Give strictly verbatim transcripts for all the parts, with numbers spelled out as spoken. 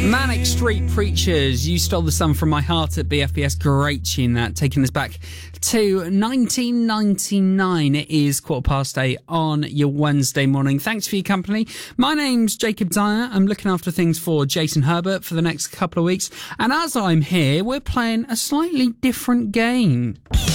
Manic Street Preachers, You Stole the Sun From My Heart at B F B S. Great tune that, taking us back to nineteen ninety-nine. It is quarter past eight on your Wednesday morning. Thanks for your company. My name's Jacob Dyer. I'm looking after things for Jason Herbert for the next couple of weeks. And as I'm here, we're playing a slightly different game.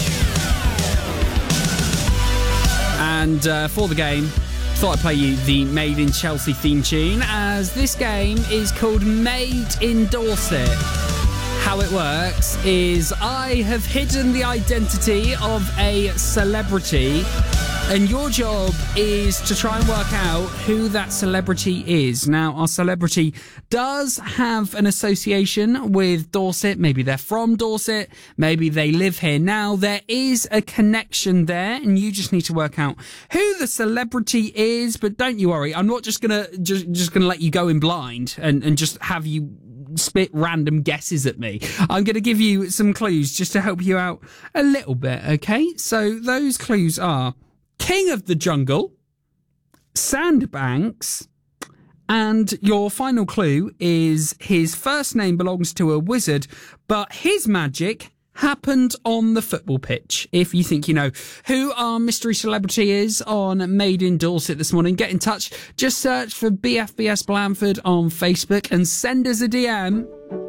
And uh, for the game, thought I'd play you the Made in Chelsea theme tune, as this game is called Made in Dorset. How it works is I have hidden the identity of a celebrity, and your job is to try and work out who that celebrity is. Now, our celebrity does have an association with Dorset. Maybe they're from Dorset. Maybe they live here now. There is a connection there, and you just need to work out who the celebrity is. But don't you worry, I'm not just gonna just just gonna let you go in blind and and just have you spit random guesses at me. I'm going to give you some clues just to help you out a little bit, okay? So those clues are King of the Jungle, Sandbanks, and your final clue is his first name belongs to a wizard, but his magic happened on the football pitch. If you think you know who our mystery celebrity is on Made in Dorset this morning, get in touch. Just search for B F B S Blandford on Facebook and send us a D M.